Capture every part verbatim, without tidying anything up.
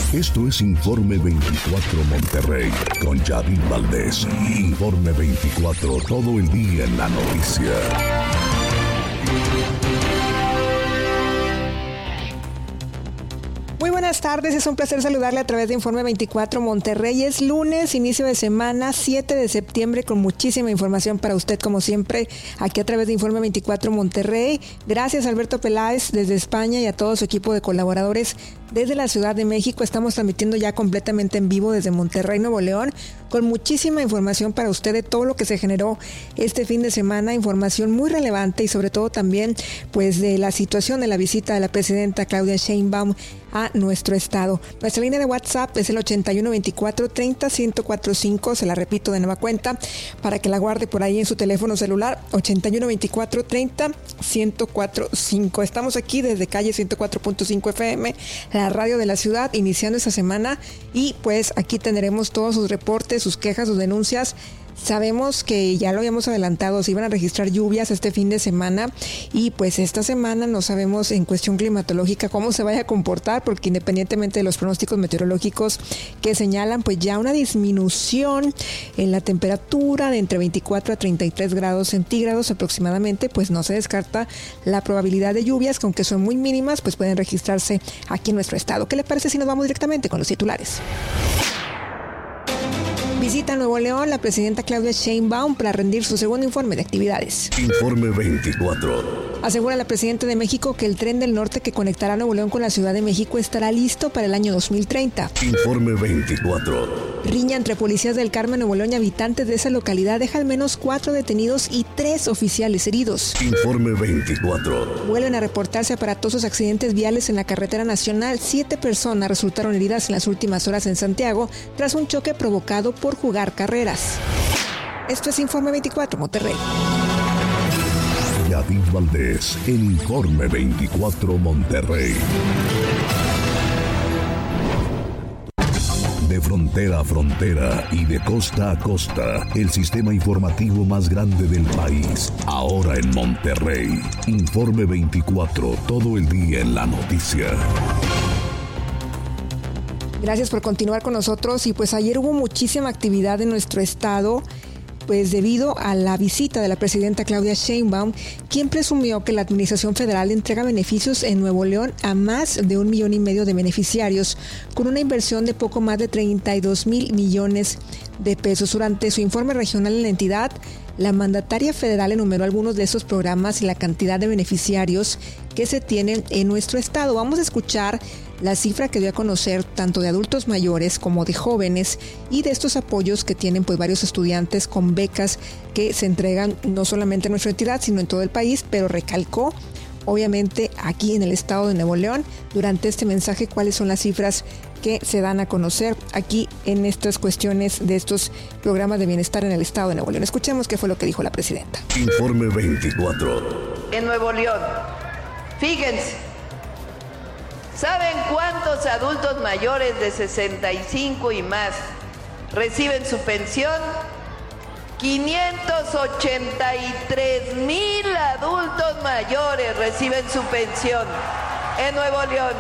Esto es Informe veinticuatro Monterrey con Yadid Valdés. Informe veinticuatro, todo el día en la noticia. Muy buenas tardes, es un placer saludarle a través de Informe veinticuatro Monterrey. Es lunes, inicio de semana, siete de septiembre, con muchísima información para usted, como siempre, aquí a través de Informe veinticuatro Monterrey. Gracias a Alberto Peláez desde España y a todo su equipo de colaboradores desde la Ciudad de México. Estamos transmitiendo ya completamente en vivo desde Monterrey, Nuevo León, con muchísima información para usted de todo lo que se generó este fin de semana, información muy relevante y sobre todo también pues de la situación de la visita de la presidenta Claudia Sheinbaum a nuestro estado. Nuestra línea de WhatsApp es el ochenta y uno veinticuatro treinta ciento cuarenta y cinco, se la repito de nueva cuenta para que la guarde por ahí en su teléfono celular, ochenta y uno veinticuatro treinta ciento cuarenta y cinco. Estamos aquí desde calle ciento cuatro punto cinco F M, la radio de la ciudad, iniciando esta semana, y pues aquí tendremos todos sus reportes, sus quejas, sus denuncias. Sabemos que ya lo habíamos adelantado, se iban a registrar lluvias este fin de semana y pues esta semana no sabemos en cuestión climatológica cómo se vaya a comportar, porque independientemente de los pronósticos meteorológicos que señalan pues ya una disminución en la temperatura de entre veinticuatro a treinta y tres grados centígrados aproximadamente, pues no se descarta la probabilidad de lluvias, que aunque son muy mínimas, pues pueden registrarse aquí en nuestro estado. ¿Qué le parece si nos vamos directamente con los titulares? Visita a Nuevo León la presidenta Claudia Sheinbaum para rendir su segundo informe de actividades. Informe veinticuatro. Asegura la presidenta de México que el tren del norte que conectará Nuevo León con la Ciudad de México estará listo para el año dos mil treinta. Informe veinticuatro. Riña entre policías del Carmen, Nuevo León y habitantes de esa localidad deja al menos cuatro detenidos y tres oficiales heridos. Informe veinticuatro. Vuelven a reportarse aparatosos accidentes viales en la carretera nacional. Siete personas resultaron heridas en las últimas horas en Santiago tras un choque provocado por jugar carreras. Esto es Informe veinticuatro Monterrey. Yadid Valdés, el Informe veinticuatro Monterrey. De frontera a frontera y de costa a costa, el sistema informativo más grande del país, ahora en Monterrey. Informe veinticuatro, todo el día en la noticia. Gracias por continuar con nosotros. Y pues ayer hubo muchísima actividad en nuestro estado, pues debido a la visita de la presidenta Claudia Sheinbaum, quien presumió que la administración federal entrega beneficios en Nuevo León a más de un millón y medio de beneficiarios, con una inversión de poco más de treinta y dos mil millones de pesos. Durante su informe regional en la entidad, la mandataria federal enumeró algunos de esos programas y la cantidad de beneficiarios que se tienen en nuestro estado. Vamos a escuchar la cifra que dio a conocer tanto de adultos mayores como de jóvenes y de estos apoyos que tienen pues varios estudiantes con becas que se entregan no solamente en nuestra entidad sino en todo el país, pero recalcó obviamente aquí en el estado de Nuevo León durante este mensaje cuáles son las cifras que se dan a conocer aquí en estas cuestiones de estos programas de bienestar en el estado de Nuevo León. Escuchemos qué fue lo que dijo la presidenta. Informe veinticuatro. En Nuevo León, fíjense, ¿saben cuántos adultos mayores de sesenta y cinco y más reciben su pensión? quinientos ochenta y tres mil adultos mayores reciben su pensión en Nuevo León.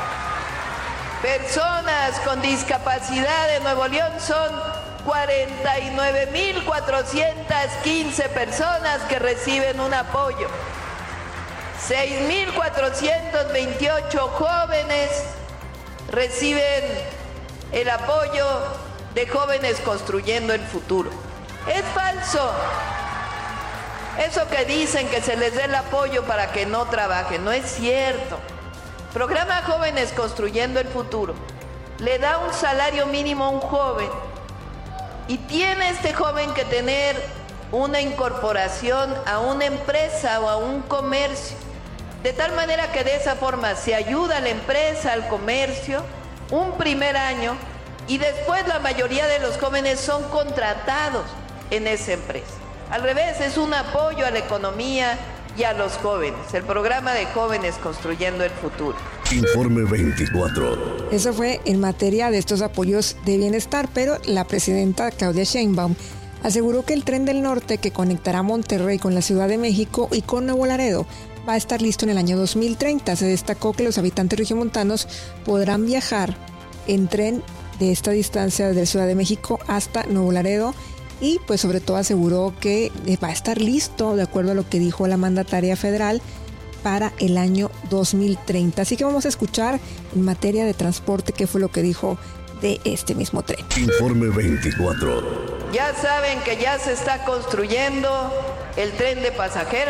Personas con discapacidad en Nuevo León son cuarenta y nueve mil cuatrocientas quince personas que reciben un apoyo. seis mil cuatrocientos veintiocho jóvenes reciben el apoyo de Jóvenes Construyendo el Futuro. Es falso eso que dicen que se les dé el apoyo para que no trabajen, no es cierto. Programa Jóvenes Construyendo el Futuro le da un salario mínimo a un joven y tiene este joven que tener una incorporación a una empresa o a un comercio, de tal manera que de esa forma se ayuda a la empresa, al comercio, un primer año, y después la mayoría de los jóvenes son contratados en esa empresa. Al revés, es un apoyo a la economía y a los jóvenes, el programa de Jóvenes Construyendo el Futuro. Informe veinticuatro. Eso fue en materia de estos apoyos de bienestar, pero la presidenta Claudia Sheinbaum aseguró que el tren del norte que conectará Monterrey con la Ciudad de México y con Nuevo Laredo va a estar listo en el año dos mil treinta. Se destacó que los habitantes regiomontanos podrán viajar en tren de esta distancia desde Ciudad de México hasta Nuevo Laredo, y pues sobre todo aseguró que va a estar listo, de acuerdo a lo que dijo la mandataria federal, para el año dos mil treinta. Así que vamos a escuchar en materia de transporte qué fue lo que dijo de este mismo tren. Informe veinticuatro. Ya saben que ya se está construyendo el tren de pasajeros,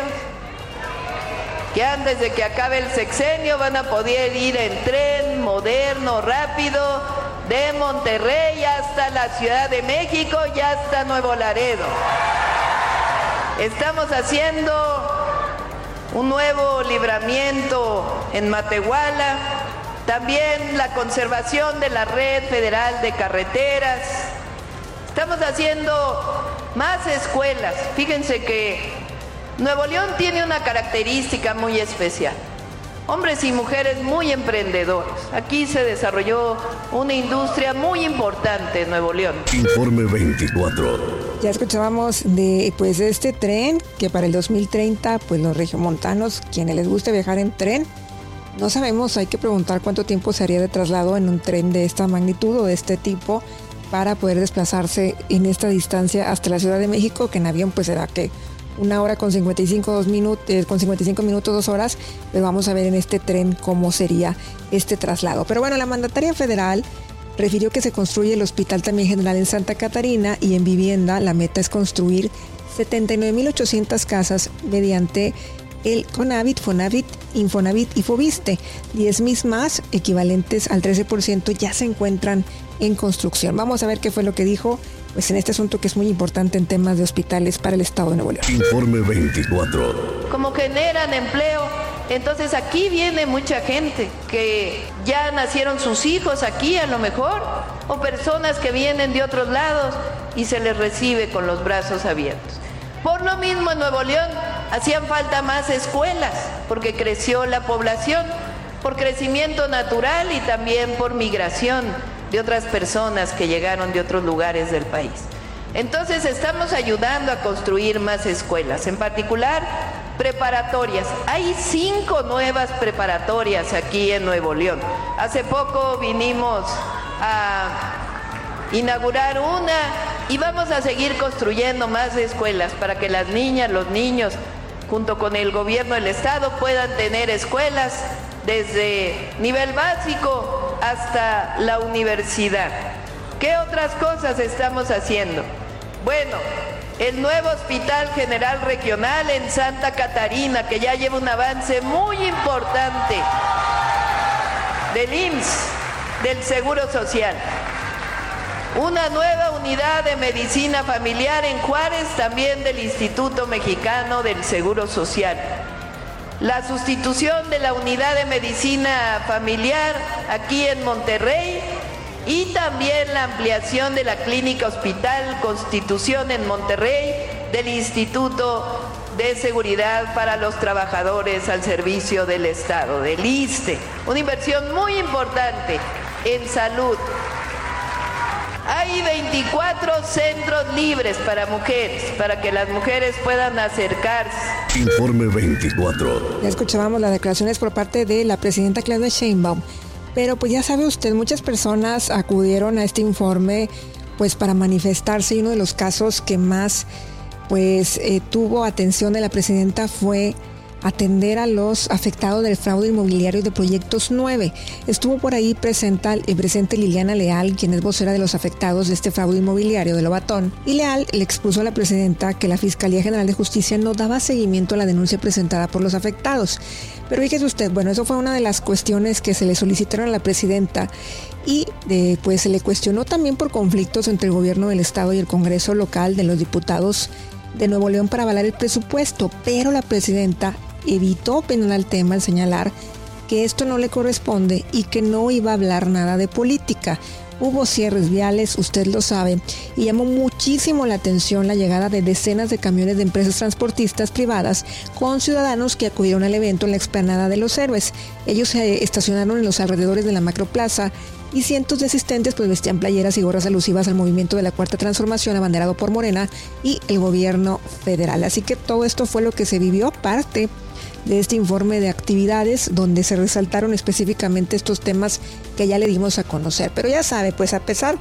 que antes de que acabe el sexenio van a poder ir en tren moderno, rápido, de Monterrey hasta la Ciudad de México y hasta Nuevo Laredo. Estamos haciendo un nuevo libramiento en Matehuala, también la conservación de la red federal de carreteras. Estamos haciendo más escuelas. Fíjense que Nuevo León tiene una característica muy especial. Hombres y mujeres muy emprendedores. Aquí se desarrolló una industria muy importante en Nuevo León. Informe veinticuatro. Ya escuchábamos de pues de este tren que para el dos mil treinta, pues los regiomontanos, quienes les guste viajar en tren, no sabemos, hay que preguntar cuánto tiempo se haría de traslado en un tren de esta magnitud o de este tipo para poder desplazarse en esta distancia hasta la Ciudad de México, que en avión pues será que una hora con cincuenta y cinco, dos minutos, eh, con cincuenta y cinco minutos, dos horas, pero vamos a ver en este tren cómo sería este traslado. Pero bueno, la mandataria federal refirió que se construye el Hospital también general en Santa Catarina, y en vivienda la meta es construir setenta y nueve mil ochocientas casas mediante el CONAVIT, FONAVIT, Infonavit y Fobiste. diez mil más, equivalentes al trece por ciento, ya se encuentran en construcción. Vamos a ver qué fue lo que dijo pues en este asunto que es muy importante en temas de hospitales para el estado de Nuevo León. Informe veinticuatro. Como generan empleo, entonces aquí viene mucha gente que ya nacieron sus hijos aquí a lo mejor, o personas que vienen de otros lados y se les recibe con los brazos abiertos. Por lo mismo en Nuevo León hacían falta más escuelas porque creció la población, por crecimiento natural y también por migración de otras personas que llegaron de otros lugares del país. Entonces estamos ayudando a construir más escuelas, en particular preparatorias. Hay cinco nuevas preparatorias aquí en Nuevo León. Hace poco vinimos a inaugurar una y vamos a seguir construyendo más escuelas para que las niñas, los niños, junto con el gobierno del estado, puedan tener escuelas desde nivel básico hasta la universidad. ¿Qué otras cosas estamos haciendo? Bueno, el nuevo Hospital General Regional en Santa Catarina, que ya lleva un avance muy importante del I M S S, del Seguro Social. Una nueva unidad de medicina familiar en Juárez, también del Instituto Mexicano del Seguro Social. La sustitución de la unidad de medicina familiar aquí en Monterrey y también la ampliación de la clínica Hospital Constitución en Monterrey del Instituto de Seguridad para los Trabajadores al Servicio del Estado, del ISSSTE. Una inversión muy importante en salud. Hay veinticuatro centros libres para mujeres, para que las mujeres puedan acercarse. Informe veinticuatro. Ya escuchábamos las declaraciones por parte de la presidenta Claudia Sheinbaum, pero pues ya sabe usted, muchas personas acudieron a este informe pues para manifestarse, y uno de los casos que más pues eh, tuvo atención de la presidenta fue atender a los afectados del fraude inmobiliario de Proyectos nueve. Estuvo por ahí presenta, eh, presente Liliana Leal, quien es vocera de los afectados de este fraude inmobiliario de Lobatón. Y Leal le expuso a la presidenta que la Fiscalía General de Justicia no daba seguimiento a la denuncia presentada por los afectados. Pero fíjese usted, bueno, eso fue una de las cuestiones que se le solicitaron a la presidenta, y eh, pues se le cuestionó también por conflictos entre el gobierno del estado y el Congreso local de los diputados de Nuevo León para avalar el presupuesto, pero la presidenta evitó opinar al tema al señalar que esto no le corresponde y que no iba a hablar nada de política. Hubo cierres viales, usted lo sabe, y llamó muchísimo la atención la llegada de decenas de camiones de empresas transportistas privadas con ciudadanos que acudieron al evento en la explanada de los Héroes. Ellos se estacionaron en los alrededores de la Macroplaza y cientos de asistentes pues vestían playeras y gorras alusivas al movimiento de la Cuarta Transformación abanderado por Morena y el gobierno federal. Así que todo esto fue lo que se vivió, parte de este informe de actividades donde se resaltaron específicamente estos temas que ya le dimos a conocer. Pero ya sabe, pues a pesar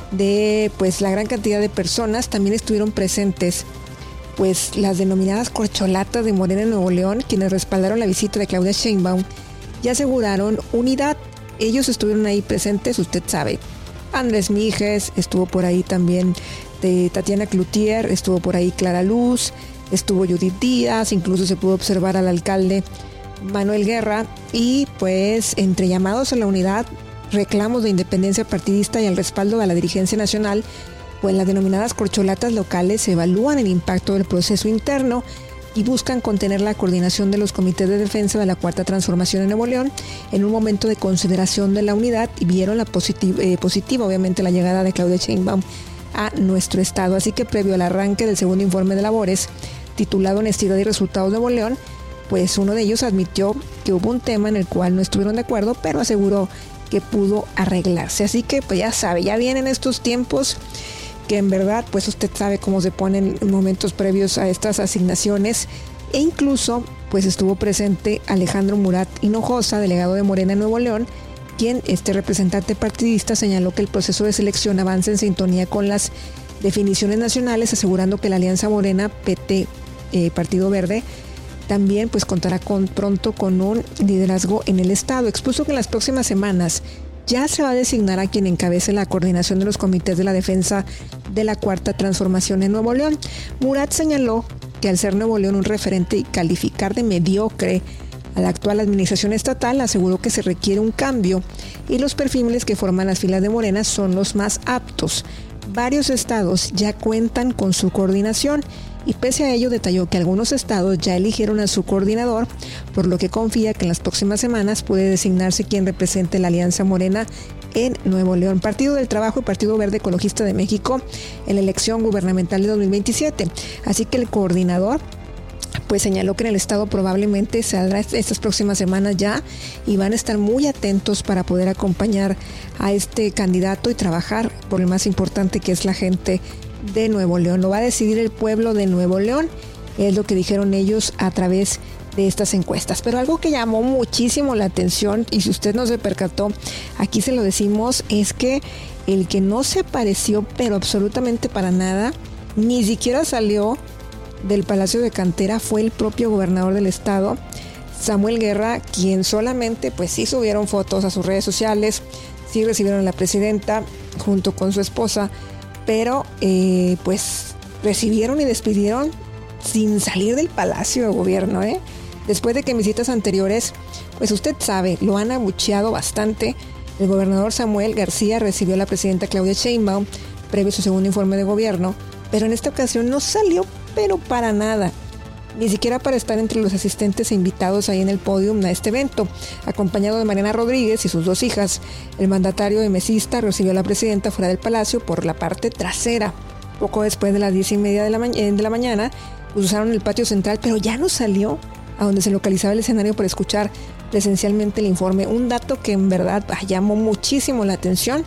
de pues la gran cantidad de personas, también estuvieron presentes pues las denominadas corcholatas de Morena en Nuevo León, quienes respaldaron la visita de Claudia Sheinbaum y aseguraron unidad. Ellos estuvieron ahí presentes, usted sabe. Andrés Mijes, estuvo por ahí también de Tatiana Cloutier, estuvo por ahí Clara Luz, estuvo Judith Díaz, incluso se pudo observar al alcalde Manuel Guerra, y pues entre llamados a la unidad, reclamos de independencia partidista y al respaldo a la dirigencia nacional, pues las denominadas corcholatas locales evalúan el impacto del proceso interno y buscan contener la coordinación de los comités de defensa de la Cuarta Transformación en Nuevo León en un momento de consideración de la unidad, y vieron la positiva, eh, positiva obviamente la llegada de Claudia Sheinbaum a nuestro estado. Así que previo al arranque del segundo informe de labores, titulado Honestidad y Resultados de Nuevo León, pues uno de ellos admitió que hubo un tema en el cual no estuvieron de acuerdo, pero aseguró que pudo arreglarse. Así que pues ya sabe, ya vienen estos tiempos que en verdad pues usted sabe cómo se ponen en momentos previos a estas asignaciones, e incluso pues estuvo presente Alejandro Murat Hinojosa, delegado de Morena en Nuevo León, quien, este representante partidista, señaló que el proceso de selección avanza en sintonía con las definiciones nacionales, asegurando que la Alianza Morena P T eh, Partido Verde también pues contará con, pronto con un liderazgo en el estado. Expuso que en las próximas semanas ya se va a designar a quien encabece la coordinación de los comités de la defensa de la Cuarta Transformación en Nuevo León. Murat señaló que al ser Nuevo León un referente y calificar de mediocre a la actual administración estatal, aseguró que se requiere un cambio y los perfiles que forman las filas de Morena son los más aptos. Varios estados ya cuentan con su coordinación y pese a ello detalló que algunos estados ya eligieron a su coordinador, por lo que confía que en las próximas semanas puede designarse quien represente la Alianza Morena en Nuevo León, Partido del Trabajo y Partido Verde Ecologista de México en la elección gubernamental de dos mil veintisiete. Así que el coordinador pues señaló que en el estado probablemente saldrá estas próximas semanas ya y van a estar muy atentos para poder acompañar a este candidato y trabajar por lo más importante, que es la gente de Nuevo León. Lo va a decidir el pueblo de Nuevo León, es lo que dijeron ellos a través de estas encuestas. Pero algo que llamó muchísimo la atención, y si usted no se percató, aquí se lo decimos, es que el que no se apareció pero absolutamente para nada, ni siquiera salió del Palacio de Cantera, fue el propio gobernador del estado, Samuel Guerra, quien solamente pues sí subieron fotos a sus redes sociales, sí recibieron a la presidenta junto con su esposa, pero eh, pues recibieron y despidieron sin salir del Palacio de Gobierno, ¿eh? Después de que en visitas anteriores, pues usted sabe, lo han abucheado bastante. El gobernador Samuel García recibió a la presidenta Claudia Sheinbaum previo a su segundo informe de gobierno, pero en esta ocasión no salió pero para nada, ni siquiera para estar entre los asistentes e invitados ahí en el podio a este evento. Acompañado de Mariana Rodríguez y sus dos hijas, el mandatario emesista recibió a la presidenta fuera del palacio por la parte trasera. Poco después de las diez y media de la, ma- de la mañana, usaron el patio central, pero ya no salió a donde se localizaba el escenario para escuchar presencialmente el informe. Un dato que en verdad ah, llamó muchísimo la atención,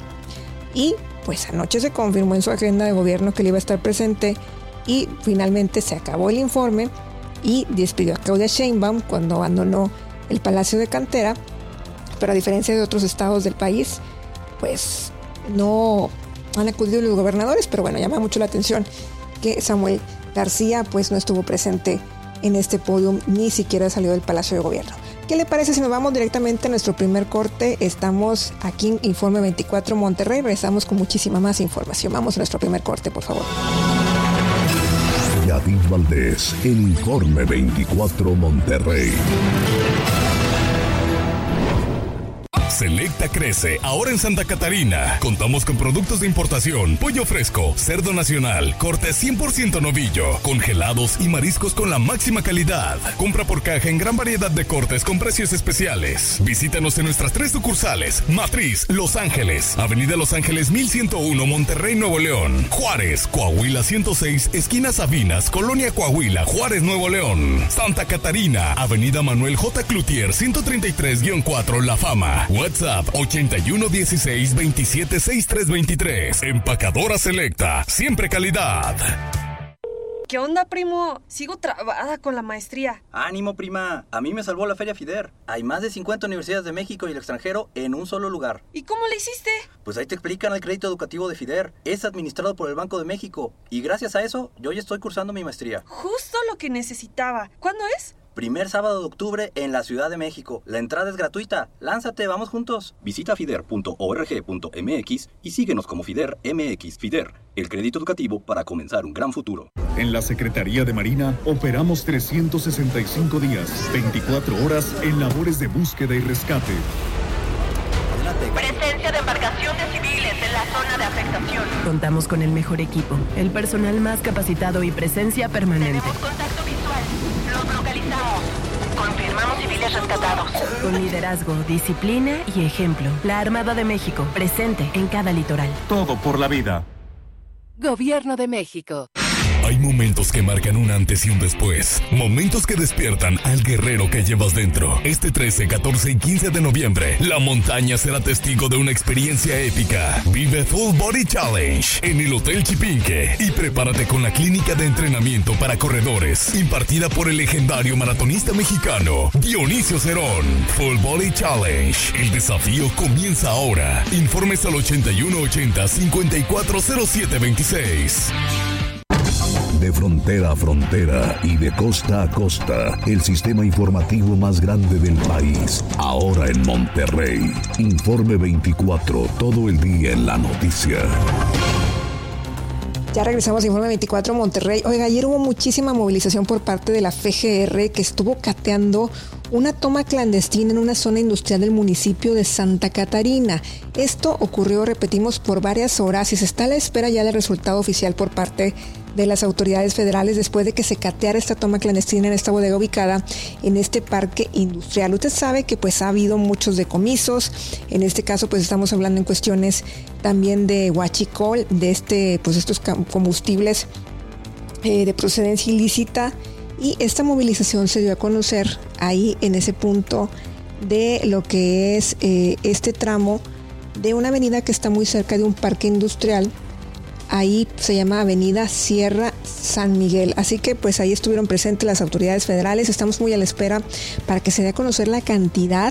y pues anoche se confirmó en su agenda de gobierno que él iba a estar presente, y finalmente se acabó el informe y despidió a Claudia Sheinbaum cuando abandonó el Palacio de Cantera. Pero a diferencia de otros estados del país, pues no han acudido los gobernadores, pero bueno, llama mucho la atención que Samuel García pues no estuvo presente en este podio, ni siquiera salió del Palacio de Gobierno. ¿Qué le parece si nos vamos directamente a nuestro primer corte? Estamos aquí en Informe veinticuatro Monterrey, regresamos con muchísima más información. Vamos a nuestro primer corte, por favor. Yadid Valdés, el Informe veinticuatro Monterrey. Selecta crece ahora en Santa Catarina. Contamos con productos de importación, pollo fresco, cerdo nacional, corte cien por ciento novillo, congelados y mariscos con la máxima calidad. Compra por caja en gran variedad de cortes con precios especiales. Visítanos en nuestras tres sucursales: Matriz, Los Ángeles, Avenida Los Ángeles mil ciento uno, Monterrey, Nuevo León; Juárez, Coahuila ciento seis, esquina Sabinas, Colonia Coahuila, Juárez, Nuevo León; Santa Catarina, Avenida Manuel J. Cloutier ciento treinta y tres guión cuatro, La Fama. WhatsApp ochenta y uno dieciséis veintisiete sesenta y tres veintitrés. Empacadora Selecta, siempre calidad. ¿Qué onda, primo? Sigo trabada con la maestría. ¡Ánimo, prima! A mí me salvó la Feria FIDER. Hay más de cincuenta universidades de México y el extranjero en un solo lugar. ¿Y cómo le hiciste? Pues ahí te explican el crédito educativo de FIDER. Es administrado por el Banco de México. Y gracias a eso, yo ya estoy cursando mi maestría. Justo lo que necesitaba. ¿Cuándo es? Primer sábado de octubre en la Ciudad de México. La entrada es gratuita. Lánzate, vamos juntos. Visita fider punto org punto mx y síguenos como FIDER M X. FIDER, el crédito educativo para comenzar un gran futuro. En la Secretaría de Marina operamos trescientos sesenta y cinco días, veinticuatro horas en labores de búsqueda y rescate. Presencia de embarcaciones civiles en la zona de afectación. Contamos con el mejor equipo, el personal más capacitado y presencia permanente. Tenemos contacto visual. Los localizamos. Confirmamos civiles rescatados. Con liderazgo, disciplina y ejemplo. La Armada de México, presente en cada litoral. Todo por la vida. Gobierno de México. Hay momentos que marcan un antes y un después. Momentos que despiertan al guerrero que llevas dentro. Este trece, catorce y quince de noviembre, la montaña será testigo de una experiencia épica. Vive Full Body Challenge en el Hotel Chipinque y prepárate con la clínica de entrenamiento para corredores impartida por el legendario maratonista mexicano Dionisio Cerón. Full Body Challenge. El desafío comienza ahora. Informes al ochenta y uno ochenta, cincuenta y cuatro cero siete veintiséis. De frontera a frontera y de costa a costa, el sistema informativo más grande del país, ahora en Monterrey. Informe veinticuatro, todo el día en la noticia. Ya regresamos a Informe veinticuatro Monterrey. Oiga, ayer hubo muchísima movilización por parte de la F G R que estuvo cateando una toma clandestina en una zona industrial del municipio de Santa Catarina. Esto ocurrió, repetimos, por varias horas y se está a la espera ya del resultado oficial por parte de las autoridades federales después de que se cateara esta toma clandestina en esta bodega ubicada en este parque industrial. Usted sabe que pues ha habido muchos decomisos. En este caso pues estamos hablando en cuestiones también de huachicol, de este pues estos combustibles eh, de procedencia ilícita, y esta movilización se dio a conocer ahí en ese punto de lo que es eh, este tramo de una avenida que está muy cerca de un parque industrial. Ahí se llama Avenida Sierra San Miguel. Así que pues ahí estuvieron presentes las autoridades federales. Estamos muy a la espera para que se dé a conocer la cantidad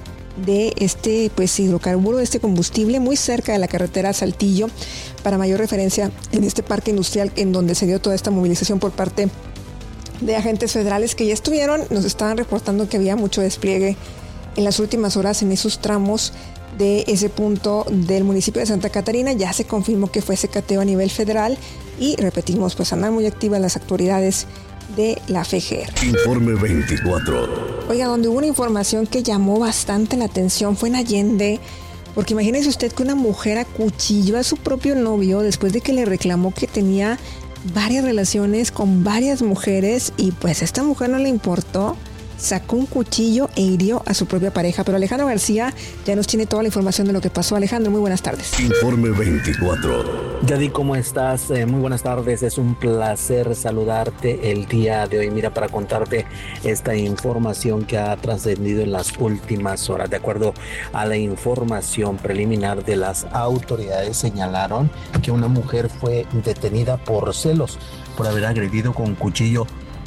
de este pues hidrocarburo, de este combustible muy cerca de la carretera Saltillo. Para mayor referencia, en este parque industrial en donde se dio toda esta movilización por parte de agentes federales que ya estuvieron, nos estaban reportando que había mucho despliegue en las últimas horas en esos tramos de ese punto del municipio de Santa Catarina. Ya se confirmó que fue ese cateo a nivel federal y repetimos, pues andan muy activas las autoridades de la F G R. Informe veinticuatro. Oiga, donde hubo una información que llamó bastante la atención fue en Allende, porque imagínese usted que una mujer acuchilló a su propio novio después de que le reclamó que tenía varias relaciones con varias mujeres y pues a esta mujer no le importó. Sacó un cuchillo e hirió a su propia pareja. Pero Alejandro García ya nos tiene toda la información de lo que pasó. Alejandro, muy buenas tardes. Informe veinticuatro. Yadi, ¿cómo estás? Eh, muy buenas tardes. Es un placer saludarte el día de hoy. Mira, para contarte esta información que ha trascendido en las últimas horas. De acuerdo a la información preliminar de las autoridades, señalaron que una mujer fue detenida por celos por haber agredido con cuchillo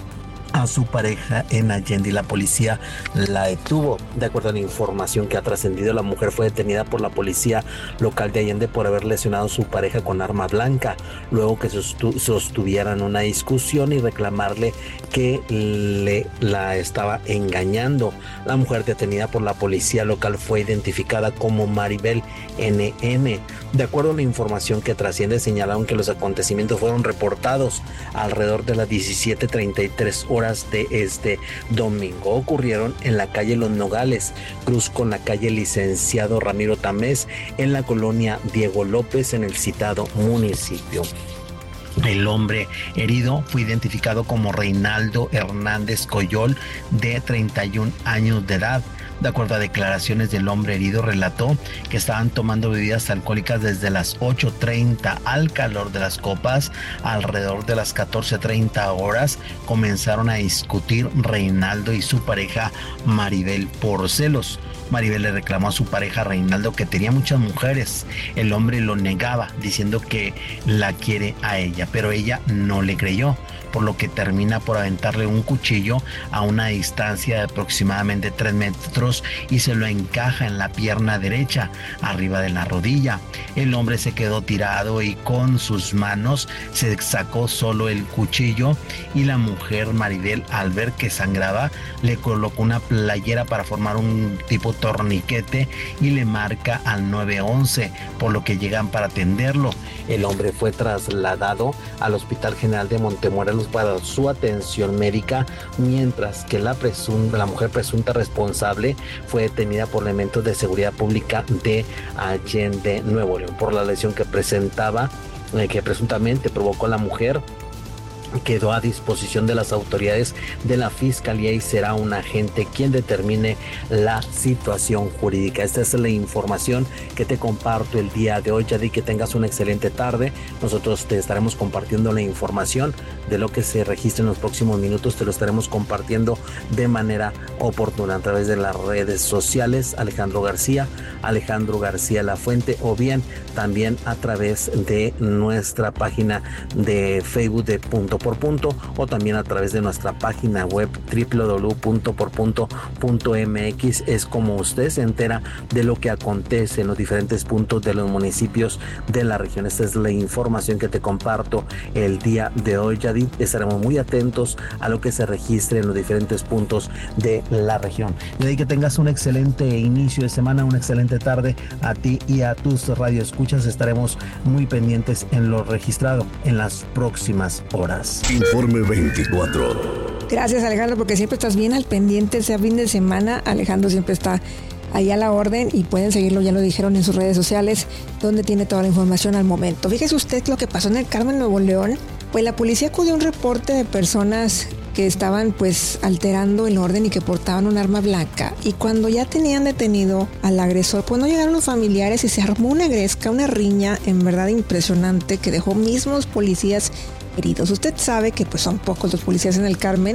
a su pareja en Allende y la policía la detuvo. De acuerdo a la información que ha trascendido, la mujer fue detenida por la policía local de Allende por haber lesionado a su pareja con arma blanca, luego que sostu- sostuvieran una discusión y reclamarle que le la estaba engañando. La mujer detenida por la policía local fue identificada como Maribel N N. De acuerdo a la información que trasciende, señalaron que los acontecimientos fueron reportados alrededor de las diecisiete treinta y tres horas horas de este domingo. Ocurrieron en la calle Los Nogales, cruz con la calle Licenciado Ramiro Tamés, en la colonia Diego López, en el citado municipio. El hombre herido fue identificado como Reinaldo Hernández Coyol, de treinta y un años de edad. De acuerdo a declaraciones del hombre herido, relató que estaban tomando bebidas alcohólicas desde las ocho treinta al calor de las copas. Alrededor de las catorce treinta horas comenzaron a discutir Reinaldo y su pareja Maribel por celos. Maribel le reclamó a su pareja Reinaldo que tenía muchas mujeres. El hombre lo negaba, diciendo que la quiere a ella, pero ella no le creyó, por lo que termina por aventarle un cuchillo a una distancia de aproximadamente tres metros y se lo encaja en la pierna derecha, arriba de la rodilla. El hombre se quedó tirado y con sus manos se sacó solo el cuchillo, y la mujer Maribel, al ver que sangraba, le colocó una playera para formar un tipo torniquete y le marca al nueve once, por lo que llegan para atenderlo. El hombre fue trasladado al Hospital General de Montemorelos para su atención médica, mientras que la, presunta, la mujer presunta responsable fue detenida por elementos de seguridad pública de Allende, Nuevo León, por la lesión que presentaba, eh, que presuntamente provocó la mujer. Quedó a disposición de las autoridades de la Fiscalía y será un agente quien determine la situación jurídica. Esta es la información que te comparto el día de hoy. Ya di que tengas una excelente tarde. Nosotros te estaremos compartiendo la información de lo que se registre en los próximos minutos. Te lo estaremos compartiendo de manera oportuna a través de las redes sociales. Alejandro García, Alejandro García La Fuente, o bien también a través de nuestra página de Facebook de Punto por Punto, o también a través de nuestra página web doble u doble u doble u punto por punto punto m x. Es como usted se entera de lo que acontece en los diferentes puntos de los municipios de la región. Esta es la información que te comparto el día de hoy, Yadid. Estaremos muy atentos a lo que se registre en los diferentes puntos de la región. Y de ahí que tengas un excelente inicio de semana, una excelente tarde a ti y a tus radioescuchas. Estaremos muy pendientes en lo registrado en las próximas horas. Informe veinticuatro. Gracias, Alejandro, porque siempre estás bien al pendiente, sea fin de semana. Alejandro siempre está ahí a la orden y pueden seguirlo, ya lo dijeron en sus redes sociales, donde tiene toda la información al momento. Fíjese usted lo que pasó en el Carmen, Nuevo León. Pues la policía acudió a un reporte de personas que estaban pues alterando el orden y que portaban un arma blanca, y cuando ya tenían detenido al agresor, pues no llegaron los familiares y se armó una gresca, una riña en verdad impresionante que dejó mismos policías heridos. Usted sabe que pues son pocos los policías en el Carmen,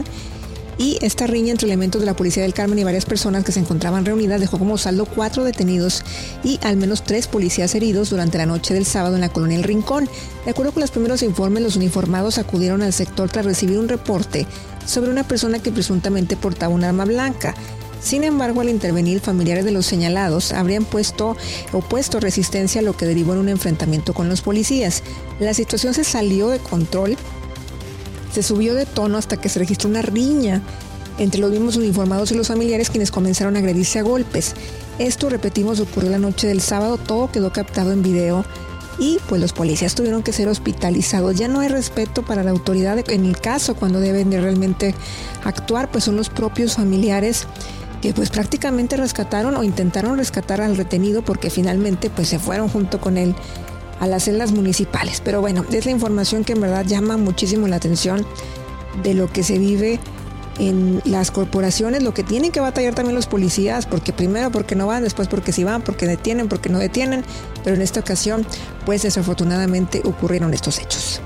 y esta riña entre elementos de la policía del Carmen y varias personas que se encontraban reunidas dejó como saldo cuatro detenidos y al menos tres policías heridos durante la noche del sábado en la colonia El Rincón. De acuerdo con los primeros informes, los uniformados acudieron al sector tras recibir un reporte sobre una persona que presuntamente portaba un arma blanca. Sin embargo, al intervenir, familiares de los señalados habrían puesto o puesto resistencia, lo que derivó en un enfrentamiento con los policías. La situación se salió de control, se subió de tono hasta que se registró una riña entre los mismos uniformados y los familiares, quienes comenzaron a agredirse a golpes. Esto, repetimos, ocurrió la noche del sábado, todo quedó captado en video y pues los policías tuvieron que ser hospitalizados. Ya no hay respeto para la autoridad en el caso. Cuando deben de realmente actuar, pues son los propios familiares que pues prácticamente rescataron o intentaron rescatar al retenido, porque finalmente pues se fueron junto con él a las celdas municipales. Pero bueno, es la información que en verdad llama muchísimo la atención de lo que se vive en las corporaciones, lo que tienen que batallar también los policías, porque primero porque no van, después porque sí van, porque detienen, porque no detienen, pero en esta ocasión pues desafortunadamente ocurrieron estos hechos.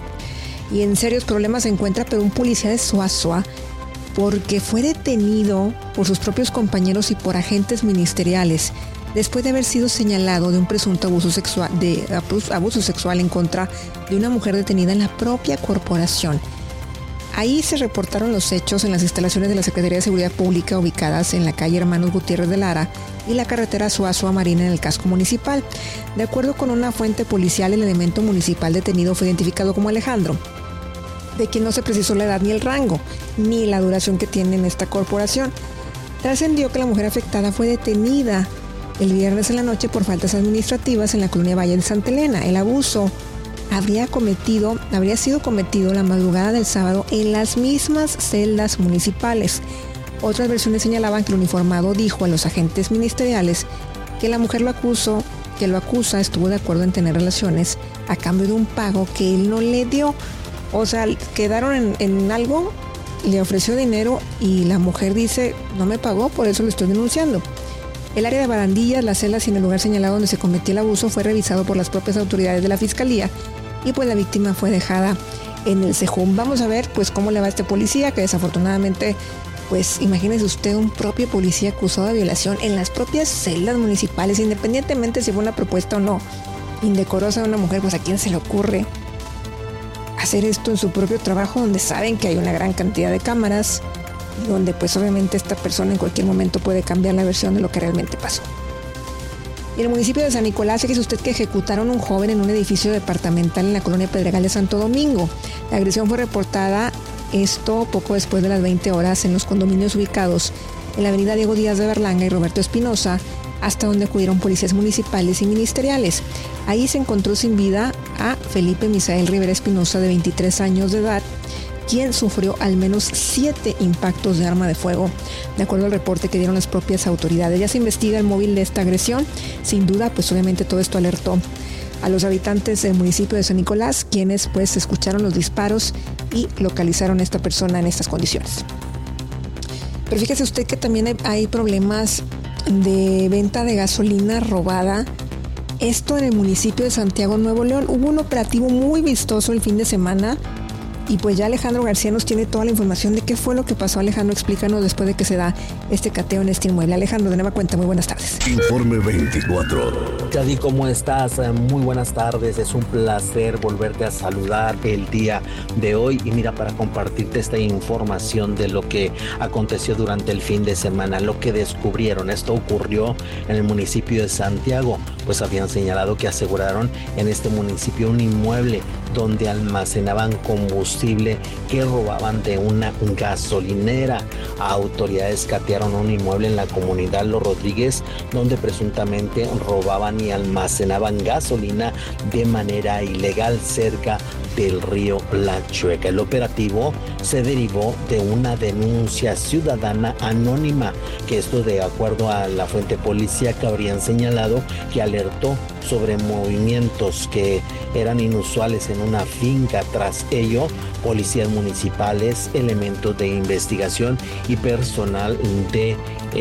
Y en serios problemas se encuentra pero un policía de Suazua, porque fue detenido por sus propios compañeros y por agentes ministeriales después de haber sido señalado de un presunto abuso sexual, de abuso sexual en contra de una mujer detenida en la propia corporación. Ahí se reportaron los hechos en las instalaciones de la Secretaría de Seguridad Pública ubicadas en la calle Hermanos Gutiérrez de Lara y la carretera Suazua Marina en el casco municipal. De acuerdo con una fuente policial, el elemento municipal detenido fue identificado como Alejandro, de quien no se precisó la edad ni el rango, ni la duración que tiene en esta corporación. Trascendió que la mujer afectada fue detenida el viernes en la noche por faltas administrativas en la colonia Valle de Santa Elena. El abuso habría cometido, habría sido cometido la madrugada del sábado en las mismas celdas municipales. Otras versiones señalaban que el uniformado dijo a los agentes ministeriales que la mujer lo acusó, que lo acusa estuvo de acuerdo en tener relaciones a cambio de un pago que él no le dio. O sea, quedaron en, en algo, le ofreció dinero y la mujer dice, no me pagó, por eso lo estoy denunciando. El área de barandillas, las celdas y en el lugar señalado donde se cometió el abuso fue revisado por las propias autoridades de la fiscalía y pues la víctima fue dejada en el Sejún. Vamos a ver pues cómo le va a este policía que desafortunadamente, pues imagínese usted un propio policía acusado de violación en las propias celdas municipales, independientemente si fue una propuesta o no indecorosa de una mujer, pues a quién se le ocurre hacer esto en su propio trabajo donde saben que hay una gran cantidad de cámaras y donde pues obviamente esta persona en cualquier momento puede cambiar la versión de lo que realmente pasó. En el municipio de San Nicolás, fíjese usted que ejecutaron a un joven en un edificio departamental en la colonia Pedregal de Santo Domingo. La agresión fue reportada esto poco después de las veinte horas en los condominios ubicados en la avenida Diego Díaz de Berlanga y Roberto Espinosa, hasta donde acudieron policías municipales y ministeriales. Ahí se encontró sin vida a Felipe Misael Rivera Espinosa, de veintitrés años de edad, quien sufrió al menos siete impactos de arma de fuego, de acuerdo al reporte que dieron las propias autoridades. Ya se investiga el móvil de esta agresión. Sin duda, pues obviamente todo esto alertó a los habitantes del municipio de San Nicolás, quienes pues escucharon los disparos y localizaron a esta persona en estas condiciones. Pero fíjese usted que también hay, hay problemas de venta de gasolina robada. Esto en el municipio de Santiago, Nuevo León. Hubo un operativo muy vistoso el fin de semana y pues ya Alejandro García nos tiene toda la información de qué fue lo que pasó. Alejandro, explícanos después de que se da este cateo en este inmueble. Alejandro, de nueva cuenta, muy buenas tardes. Informe veinticuatro. Jadi, ¿cómo estás? Muy buenas tardes. Es un placer volverte a saludar el día de hoy y mira, para compartirte esta información de lo que aconteció durante el fin de semana, lo que descubrieron. Esto ocurrió en el municipio de Santiago, pues habían señalado que aseguraron en este municipio un inmueble donde almacenaban combustible que robaban de una gasolinera. Autoridades catearon un inmueble en la comunidad Los Rodríguez donde presuntamente robaban y almacenaban gasolina de manera ilegal cerca del río La Chueca. El operativo se derivó de una denuncia ciudadana anónima, que esto de acuerdo a la fuente policíaca habrían señalado que alertó sobre movimientos que eran inusuales en una finca. Tras ello, policías municipales, elementos de investigación y personal de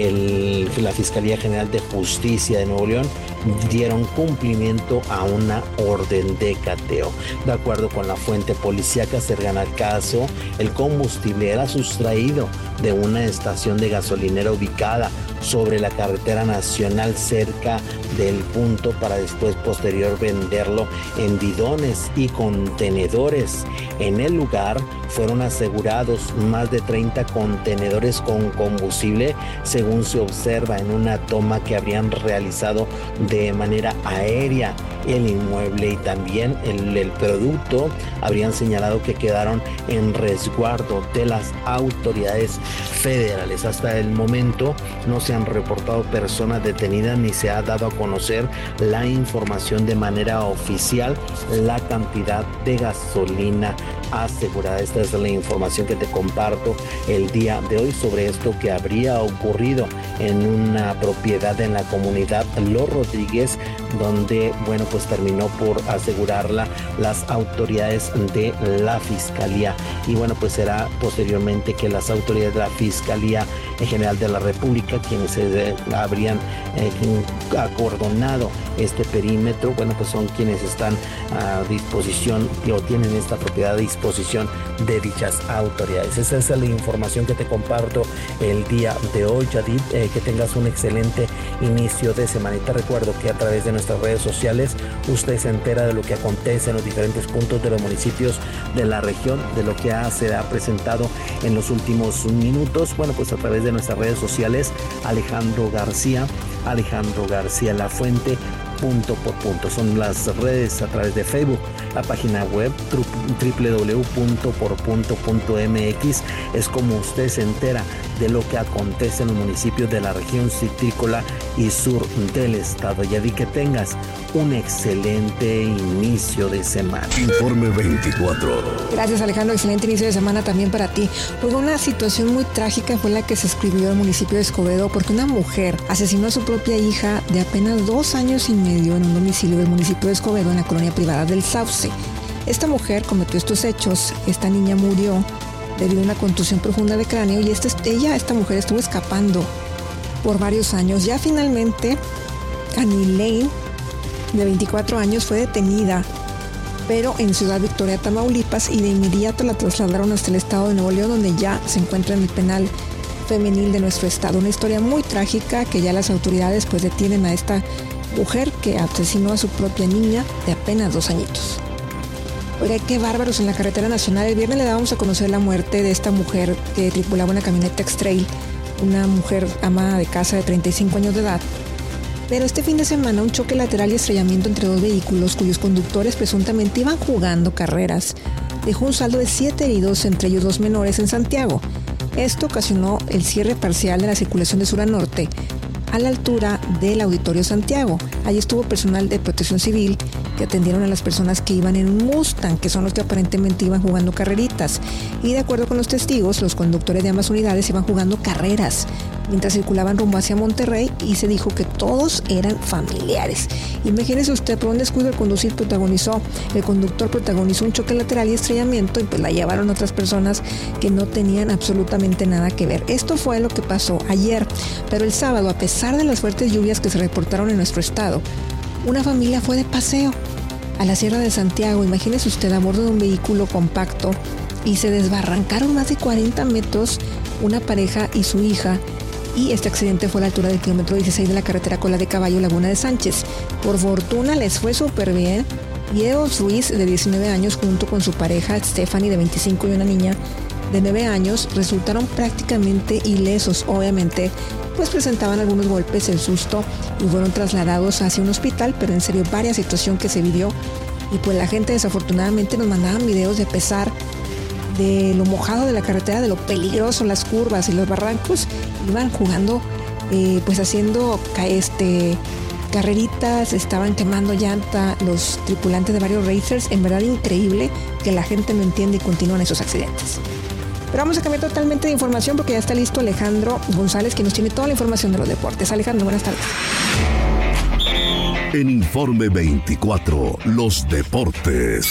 el, la Fiscalía General de Justicia de Nuevo León dieron cumplimiento a una orden de cateo. De acuerdo con la fuente policíaca cercana al caso, el combustible era sustraído de una estación de gasolinera ubicada sobre la carretera nacional cerca del punto para después posterior venderlo en bidones y contenedores. En el lugar fueron asegurados más de treinta contenedores con combustible, según se observa en una toma que habrían realizado de manera aérea. El inmueble y también el, el producto habrían señalado que quedaron en resguardo de las autoridades federales. Hasta el momento no se han reportado personas detenidas ni se ha dado a conocer la información de manera oficial, la cantidad de gasolina asegurada. Esta es la información que te comparto el día de hoy sobre esto que habría ocurrido en una propiedad en la comunidad Los Rodríguez, donde, bueno, pues terminó por asegurarla las autoridades de la Fiscalía. Y bueno, pues será posteriormente que las autoridades de la Fiscalía General de la República, quienes se habrían eh, acordonado este perímetro, bueno, pues son quienes están a disposición o tienen esta propiedad a disposición de dichas autoridades. Esa es la información que te comparto el día de hoy, Yadid. Eh, que tengas un excelente inicio de semana y te recuerdo que a través de nuestras redes sociales usted se entera de lo que acontece en los diferentes puntos de los municipios de la región, de lo que ha, se ha presentado en los últimos minutos. Bueno, pues a través de nuestras redes sociales, Alejandro García, Alejandro García La Fuente, punto por punto. Son las redes a través de Facebook, la página web doble u doble u doble u punto por punto punto m x es como usted se entera de lo que acontece en los municipios de la región citrícola y sur del estado. Ya di que tengas un excelente inicio de semana. Informe veinticuatro. Gracias, Alejandro. Excelente inicio de semana también para ti. Pues una situación muy trágica fue la que se escribió en el municipio de Escobedo, porque una mujer asesinó a su propia hija de apenas dos años y medio en un domicilio del municipio de Escobedo, en la colonia privada del Sauce. Esta mujer cometió estos hechos. Esta niña murió debido a una contusión profunda de cráneo y este, ella, esta mujer, estuvo escapando por varios años. Ya finalmente, Annie Lane, de veinticuatro años, fue detenida, pero en Ciudad Victoria, Tamaulipas, y de inmediato la trasladaron hasta el estado de Nuevo León, donde ya se encuentra en el penal femenil de nuestro estado. Una historia muy trágica que ya las autoridades pues detienen a esta mujer que asesinó a su propia niña de apenas dos añitos. Oiga, qué bárbaros en la carretera nacional. El viernes le dábamos a conocer la muerte de esta mujer que tripulaba una camioneta X-Trail, una mujer ama de casa de treinta y cinco años de edad. Pero este fin de semana un choque lateral y estrellamiento entre dos vehículos cuyos conductores presuntamente iban jugando carreras dejó un saldo de siete heridos, entre ellos dos menores, en Santiago. Esto ocasionó el cierre parcial de la circulación de sur a norte a la altura del Auditorio Santiago. Allí estuvo personal de Protección Civil que atendieron a las personas que iban en un Mustang, que son los que aparentemente iban jugando carreritas. Y de acuerdo con los testigos, los conductores de ambas unidades iban jugando carreras mientras circulaban rumbo hacia Monterrey, y se dijo que todos eran familiares. Imagínese usted, por un descuido el conducir protagonizó, el conductor protagonizó un choque lateral y estrellamiento, y pues la llevaron otras personas que no tenían absolutamente nada que ver. Esto fue lo que pasó ayer, pero el sábado, a pesar de las fuertes lluvias que se reportaron en nuestro estado, una familia fue de paseo a la Sierra de Santiago. Imagínese usted, a bordo de un vehículo compacto, y se desbarrancaron más de cuarenta metros una pareja y su hija, y este accidente fue a la altura del kilómetro dieciséis de la carretera Cola de Caballo, Laguna de Sánchez. Por fortuna les fue súper bien, y Eos Ruiz, de diecinueve años, junto con su pareja Stephanie, de veinticinco, y una niña de nueve años, resultaron prácticamente ilesos. Obviamente pues presentaban algunos golpes, el susto, y fueron trasladados hacia un hospital, pero en serio, varias situaciones que se vivió, y pues la gente desafortunadamente nos mandaban videos de, a pesar de lo mojado de la carretera, de lo peligroso, las curvas y los barrancos, iban jugando, eh, pues haciendo este, carreritas, estaban quemando llanta los tripulantes de varios racers. En verdad increíble que la gente no entiende y continúan esos accidentes. Pero vamos a cambiar totalmente de información porque ya está listo Alejandro González, que nos tiene toda la información de los deportes. Alejandro, buenas tardes. En Informe veinticuatro, los deportes.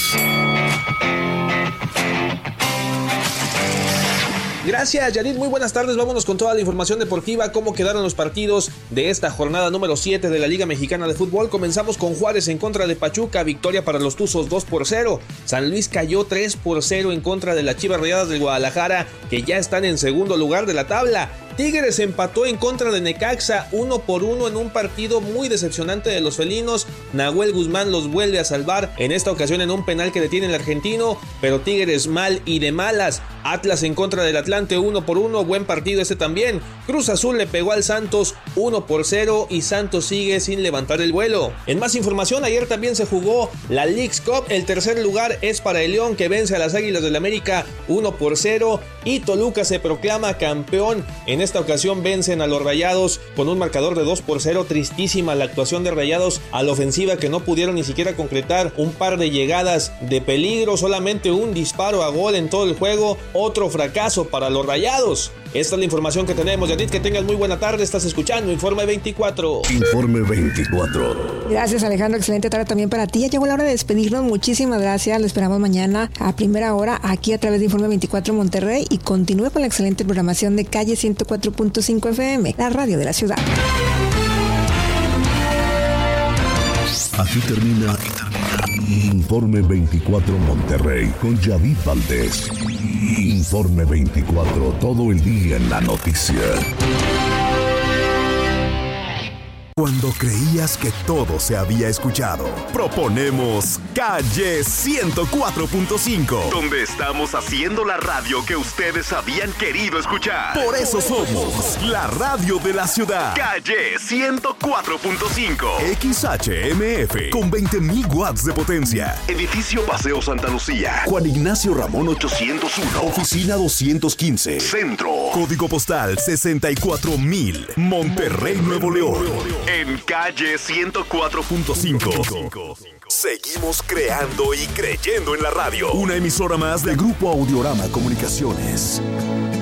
Gracias, Yanit. Muy buenas tardes. Vámonos con toda la información deportiva. ¿Cómo quedaron los partidos de esta jornada número siete de la Liga Mexicana de Fútbol? Comenzamos con Juárez en contra de Pachuca. Victoria para los Tuzos dos por cero. San Luis cayó tres por cero en contra de las Chivas Rayadas del Guadalajara, que ya están en segundo lugar de la tabla. Tigres empató en contra de Necaxa uno por uno en un partido muy decepcionante de los felinos. Nahuel Guzmán los vuelve a salvar, en esta ocasión en un penal que detiene el argentino, pero Tigres mal y de malas. Atlas en contra del Atlante uno por uno, buen partido este también. Cruz Azul le pegó al Santos uno por cero y Santos sigue sin levantar el vuelo. En más información, ayer también se jugó la Leagues Cup. El tercer lugar es para el León, que vence a las Águilas del América uno por cero, y Toluca se proclama campeón. En esta ocasión vencen a los Rayados con un marcador de dos por cero. Tristísima la actuación de Rayados a la ofensiva, que no pudieron ni siquiera concretar un par de llegadas de peligro, solamente un disparo a gol en todo el juego. Otro fracaso para los Rayados. Esta es la información que tenemos. Yanit, que tengas muy buena tarde. Estás escuchando Informe veinticuatro. Informe veinticuatro. Gracias, Alejandro. Excelente tarde también para ti. Ya llegó la hora de despedirnos. Muchísimas gracias. Lo esperamos mañana a primera hora aquí a través de Informe veinticuatro Monterrey, y continúe con la excelente programación de Calle ciento cuatro punto cinco F M, la radio de la ciudad. Aquí termina Informe veinticuatro Monterrey con Yadid Valdés. Informe veinticuatro, todo el día en la noticia. Cuando creías que todo se había escuchado, proponemos Calle ciento cuatro punto cinco, donde estamos haciendo la radio que ustedes habían querido escuchar. Por eso somos la radio de la ciudad. Calle ciento cuatro punto cinco. X H M F con veinte mil watts de potencia. Edificio Paseo Santa Lucía. Juan Ignacio Ramón ochocientos uno. Oficina doscientos quince. Centro. Código postal sesenta y cuatro mil. Monterrey, Nuevo León. En Calle ciento cuatro punto cinco. Seguimos creando y creyendo en la radio. Una emisora más de Grupo Audiorama Comunicaciones.